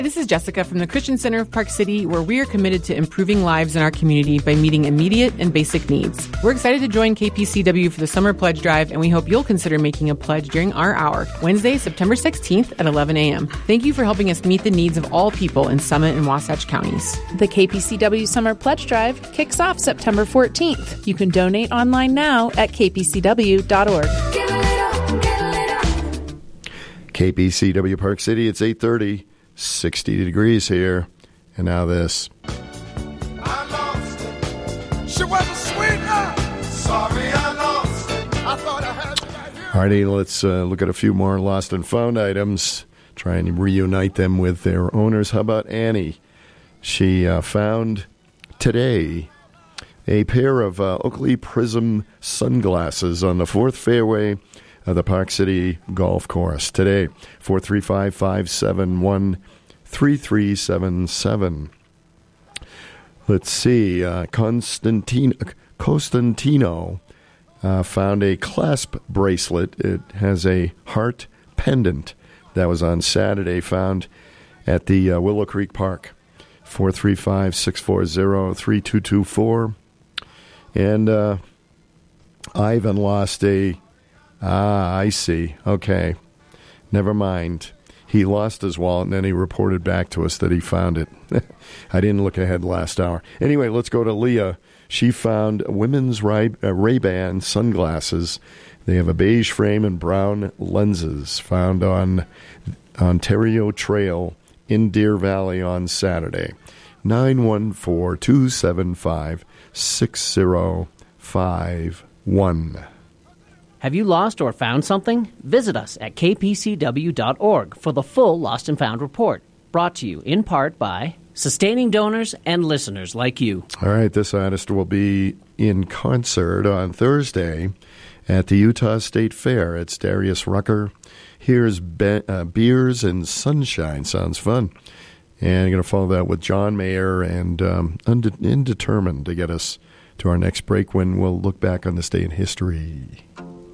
This is Jessica from the Christian Center of Park City, where we are committed to improving lives in our community by meeting immediate and basic needs. We're excited to join KPCW for the Summer Pledge Drive, and we hope you'll consider making a pledge during our hour, Wednesday, September 16th at 11 a.m. Thank you for helping us meet the needs of all people in Summit and Wasatch counties. The KPCW Summer Pledge Drive kicks off September 14th. You can donate online now at kpcw.org. KPCW Park City, it's 8:30. 60 degrees here. And now this. I lost. She wasn't sweet. Sorry, I lost. I thought I had you right here. All righty, let's look at a few more lost and found items. Try and reunite them with their owners. How about Annie? She found today a pair of Oakley Prism sunglasses on the fourth fairway of the Park City Golf Course today. 435-571-3377. Let's see. Costantino found a clasp bracelet. It has a heart pendant that was on Saturday, found at the Willow Creek Park. 435-640-3224. And Ivan lost a... I see. Okay. Never mind. He lost his wallet, and then he reported back to us that he found it. I didn't look ahead last hour. Anyway, let's go to Leah. She found women's Ray-Ban sunglasses. They have a beige frame and brown lenses, found on Ontario Trail in Deer Valley on Saturday. 914-275-6051. Have you lost or found something? Visit us at kpcw.org for the full Lost and Found report, brought to you in part by sustaining donors and listeners like you. All right, this artist will be in concert on Thursday at the Utah State Fair. It's Darius Rucker. Here's Beers and Sunshine. Sounds fun. And I'm going to follow that with John Mayer and Indetermined to get us to our next break when we'll look back on this day in history.